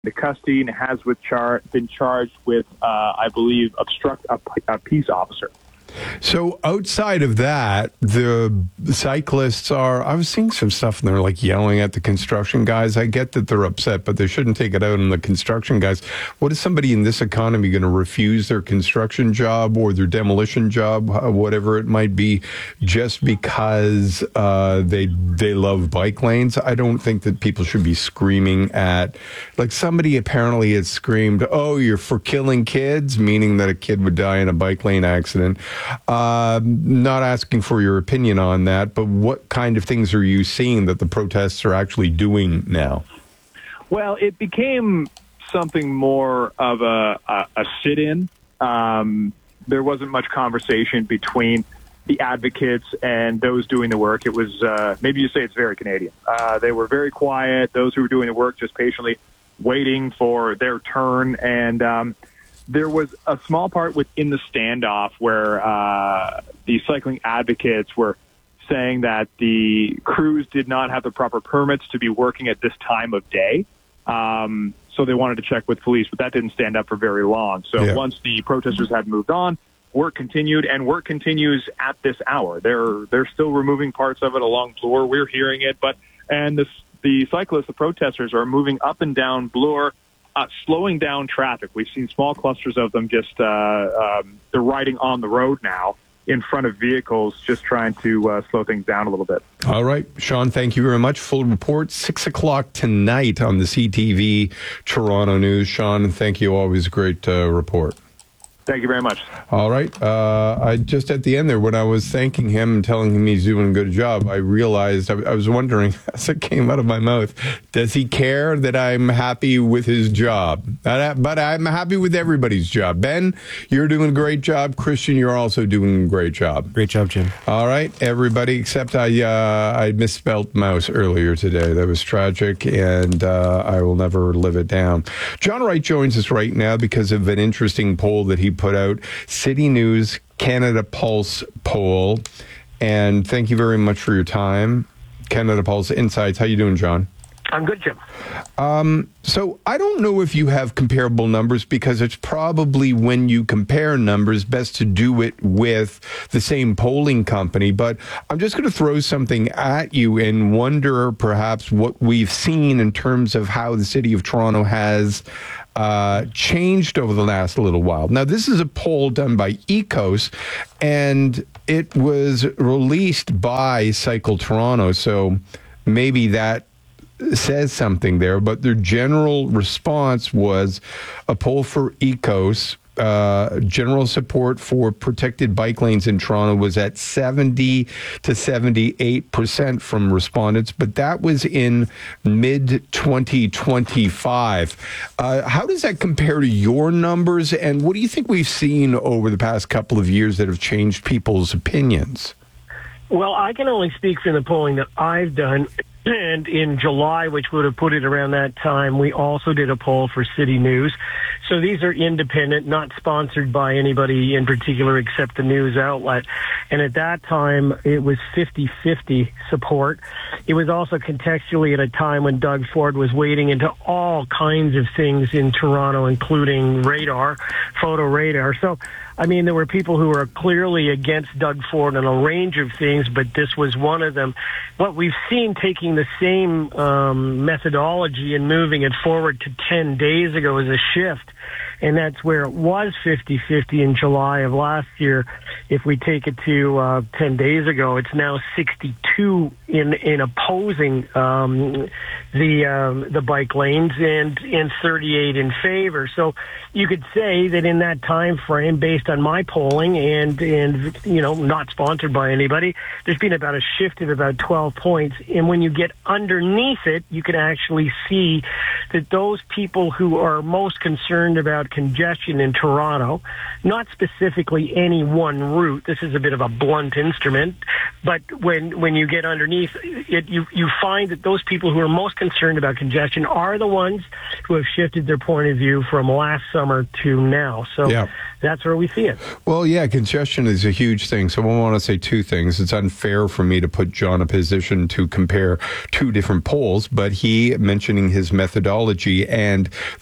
into custody and has been charged with, I believe, obstruct a peace officer. So outside of that, the cyclists I was seeing some stuff and they're like yelling at the construction guys. I get that they're upset, but they shouldn't take it out on the construction guys. What is somebody in this economy going to refuse their construction job or their demolition job, whatever it might be, just because they love bike lanes? I don't think that people should be screaming at, like somebody apparently had screamed, "Oh, you're for killing kids," meaning that a kid would die in a bike lane accident. Not asking for your opinion on that, but what kind of things are you seeing that the protests are actually doing now? Well, it became something more of a sit-in. There wasn't much conversation between the advocates and those doing the work. It was, maybe you say it's very Canadian. They were very quiet. Those who were doing the work just patiently waiting for their turn. And there was a small part within the standoff where the cycling advocates were saying that the crews did not have the proper permits to be working at this time of day. So they wanted to check with police, but that didn't stand up for very long. So once the protesters had moved on, work continued, and work continues at this hour. They're still removing parts of it along Bloor. We're hearing it, the cyclists, the protesters, are moving up and down Bloor, slowing down traffic. We've seen small clusters of them just they're riding on the road now in front of vehicles, just trying to slow things down a little bit. All right, Sean, thank you very much. Full report, 6 o'clock tonight on the CTV Toronto News. Sean, thank you. Always a great report. Thank you very much. All right. I just at the end there, when I was thanking him and telling him he's doing a good job, I realized I was wondering, as it came out of my mouth, does he care that I'm happy with his job? But I'm happy with everybody's job. Ben, you're doing a great job. Christian, you're also doing a great job. Great job, Jim. All right, everybody, except I misspelled mouse earlier today. That was tragic, and I will never live it down. John Wright joins us right now because of an interesting poll that he put out, City News Canada Pulse poll. And thank you very much for your time. Canada Pulse Insights. How you doing, John? I'm good, Jim. So I don't know if you have comparable numbers, because it's probably, when you compare numbers, best to do it with the same polling company. But I'm just going to throw something at you and wonder perhaps what we've seen in terms of how the City of Toronto has changed over the last little while. Now, this is a poll done by Ecos, and it was released by Cycle Toronto, so maybe that says something there. But their general response was a poll for Ecos. General support for protected bike lanes in Toronto was at 70 to 78% from respondents, but that was in mid-2025. How does that compare to your numbers, and what do you think we've seen over the past couple of years that have changed people's opinions? Well, I can only speak for the polling that I've done. And in July, which would have put it around that time, we also did a poll for City News. So these are independent, not sponsored by anybody in particular except the news outlet. And at that time, it was 50-50 support. It was also contextually at a time when Doug Ford was wading into all kinds of things in Toronto, including radar, photo radar. So, I mean, there were people who were clearly against Doug Ford on a range of things, but this was one of them. What we've seen, taking the same methodology and moving it forward to 10 days ago, is a shift. And that's where it was 50-50 in July of last year. If we take it to 10 days ago, it's now 62 in opposing the bike lanes and 38 in favor. So you could say that in that time frame, based on my polling and you know, not sponsored by anybody, there's been about a shift of about 12 points. And when you get underneath it, you can actually see that those people who are most concerned about congestion in Toronto, not specifically any one route, this is a bit of a blunt instrument, but when you get underneath it, you find that those people who are most concerned about congestion are the ones who have shifted their point of view from last summer to now. So that's where we see it. Well, yeah, congestion is a huge thing. So I want to say two things. It's unfair for me to put John in a position to compare two different polls, but he mentioning his methodology and